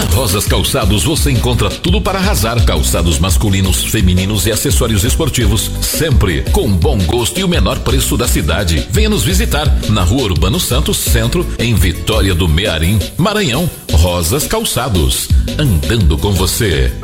Rosas Calçados você encontra tudo para arrasar: calçados masculinos, femininos e acessórios esportivos, sempre com bom gosto e o menor preço da cidade. Venha nos visitar na Rua Urbano Santos, Centro, em Vitória do Mearim, Maranhão. Rosas Calçados, andando com você.